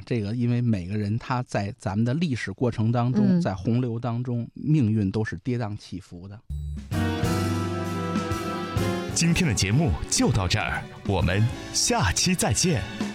这个因为每个人他在咱们的历史过程当中，在洪流当中，命运都是跌宕起伏的。 今天的节目就到这儿，我们下期再见。